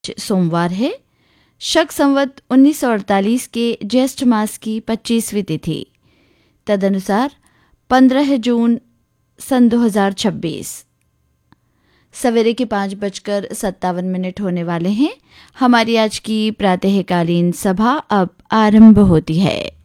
सोमवार है। शक संवत 1948 के ज्येष्ठ मास की 25वीं तिथि, तदनुसार 15 जून सन 2026। सवेरे के 5:57 होने वाले हैं। हमारी आज की प्रातःकालीन सभा अब आरंभ होती है।